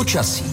počasí.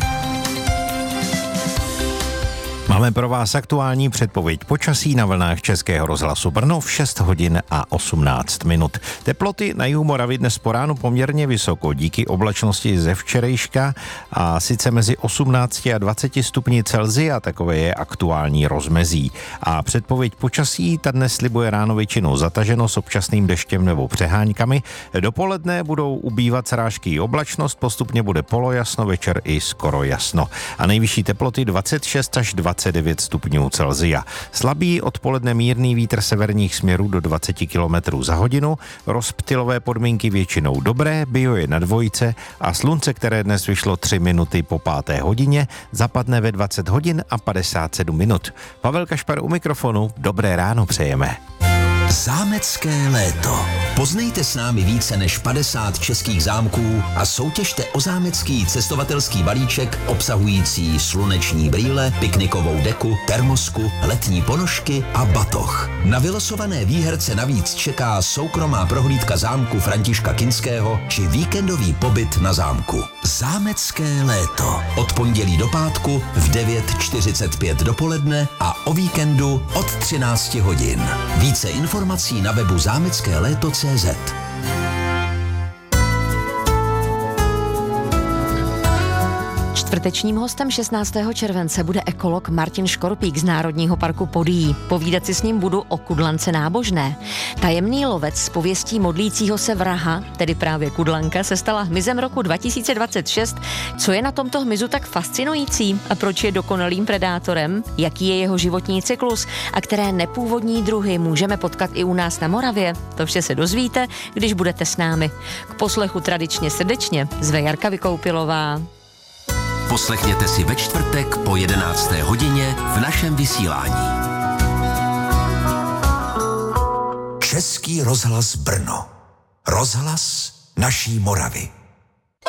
Máme pro vás aktuální předpověď počasí na vlnách Českého rozhlasu Brno v 6 hodin a 18 minut. Teploty na jihu Moravy dnes po ránu poměrně vysoko díky oblačnosti ze včerejška a sice mezi 18 a 20 stupni Celsia, takové je aktuální rozmezí. A předpověď počasí ta dnes slibuje ráno většinou zataženo s občasným deštěm nebo přeháňkami. Dopoledne budou ubývat srážky i oblačnost, postupně bude polojasno, večer i skoro jasno. A nejvyšší teploty 26 až 29 stupňů Celsia. Slabý odpoledne mírný vítr severních směrů do 20 km za hodinu, rozptylové podmínky většinou dobré, bio je na dvojce a slunce, které dnes vyšlo 3 minuty po 5. hodině, zapadne ve 20 hodin a 57 minut. Pavel Kašpar u mikrofonu, dobré ráno přejeme. Zámecké léto. Poznejte s námi více než 50 českých zámků a soutěžte o zámecký cestovatelský balíček obsahující sluneční brýle, piknikovou deku, termosku, letní ponožky a batoh. Na vylosované výherce navíc čeká soukromá prohlídka zámku Františka Kinského či víkendový pobyt na zámku. Zámecké léto. Od pondělí do pátku v 9:45 dopoledne a o víkendu od 13 hodin. Více informací na webu zámeckéléto.cz. Čtvrtečním hostem 16. července bude ekolog Martin Škorpík z Národního parku Podyjí. Povídat si s ním budu o kudlance nábožné. Tajemný lovec s pověstí modlícího se vraha, tedy právě kudlanka, se stala hmyzem roku 2026. Co je na tomto hmyzu tak fascinující a proč je dokonalým predátorem? Jaký je jeho životní cyklus a které nepůvodní druhy můžeme potkat i u nás na Moravě? To vše se dozvíte, když budete s námi. K poslechu tradičně srdečně zve Jarka Vykoupilová. Poslechněte si ve čtvrtek po 11. hodině v našem vysílání. Český rozhlas Brno. Rozhlas naší Moravy.